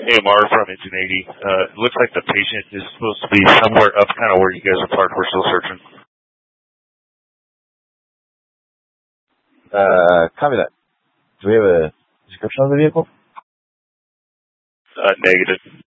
AMR from Engine 80. It looks like the patient is supposed to be somewhere up kind of where you guys are parked. We're still searching. Copy that. Do we have a description of the vehicle? Negative.